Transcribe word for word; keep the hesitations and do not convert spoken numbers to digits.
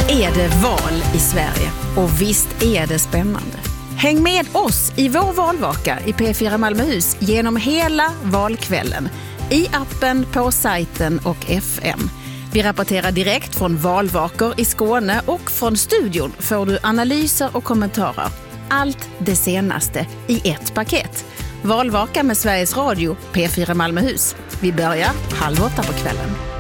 är det val i Sverige och visst är det spännande. Häng med oss i vår valvaka i P fyra Malmöhus genom hela valkvällen. I appen, på sajten och F M. Vi rapporterar direkt från valvakor i Skåne och från studion får du analyser och kommentarer. Allt det senaste i ett paket. Valvaka med Sveriges Radio P fyra Malmöhus. Vi börjar halv åtta på kvällen.